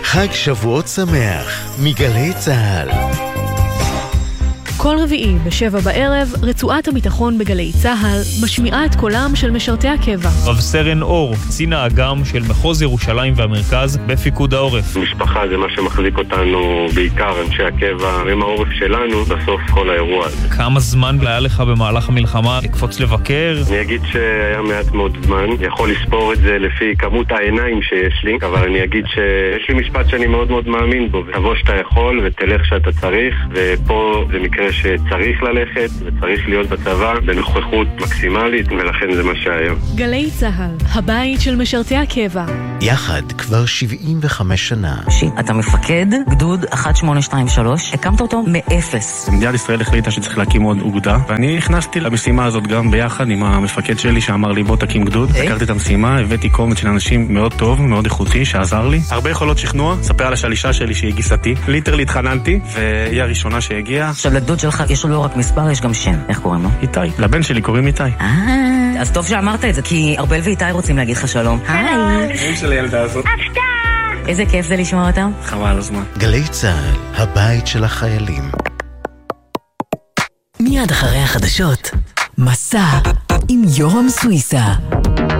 חג שבועות שמח מגלי צהל. כל רביעי ב7 בערב, רצועת הביטחון בגלי צהל משמיעה את קולם של משרתי הקבע. רב סרן אור, קצין האג"ם של מחוז ירושלים והמרכז בפיקוד העורף. משפחה זה מה שמחזיק אותנו, בעיקר אנשי הקבע, עם העורף שלנו, בסוף כל האירוע הזה. כמה זמן היה לך במהלך המלחמה לקפוץ לבקר? אני אגיד שהיה מעט מאוד זמן, יכול לספור את זה לפי כמות העיניים שיש לי, אבל אני אגיד שיש לי משפט שאני מאוד מאוד מאמין בו, תבוא שאתה יכול ותלך שאתה צריך, ופה זה מקרה שצריך ללכת וצריך להיות בצבא בנוכחות מקסימלית, ולכן זה מה שהיה. גלי צהל, הבית של משרתי הקבע. יחד כבר 75 שנה. אתה מפקד גדוד 1823, הקמת אותו מאפס. מדינת ישראל החליטה שצריך להקים עוד אוגדה, ואני נכנסתי למשימה הזאת גם ביחד עם המפקד שלי שאמר לי בוא תקים גדוד. לקחתי את המשימה, הבאתי קומץ של אנשים מאוד טוב, מאוד איכותי, שעזר לי. הרבה יכולות שכנוע, ספר על השלישה שלי שהיא גיסתי. ליטרלי התחננתי, והיא הראשונה שהגיעה. עכשיו לגדוד שלך יש לו לא רק מספר, יש גם שם. איך קוראים לו? איתי. לבן שלי קוראים איתי. אז טוב שאמרת את זה, כי ארבל ואיתי רוצים להגיד לך שלום. היי. אין של הילדה הזאת. איזה כיף זה לשמוע אותם. חבל על הזמן. גלי צהל, הבית של החיילים. מיד אחרי החדשות, מסע עם יורם סוויסה.